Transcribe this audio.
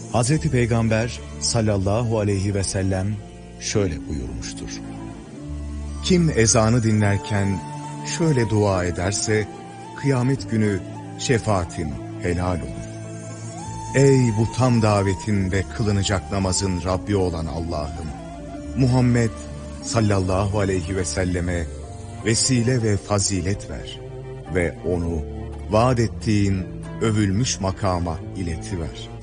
Hazreti Peygamber sallallahu aleyhi ve sellem şöyle buyurmuştur. Kim ezanı dinlerken şöyle dua ederse, kıyamet günü şefaatin helal olur. Ey bu tam davetin ve kılınacak namazın Rabbi olan Allah'ım! Muhammed sallallahu aleyhi ve selleme vesile ve fazilet ver ve onu vaat ettiğin övülmüş makama iletiver.